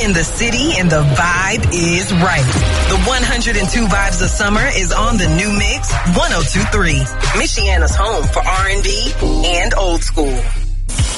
in the city and the vibe is right. The 102 Vibes of Summer is on the new mix 102.3, Michiana's home for R&B and old school.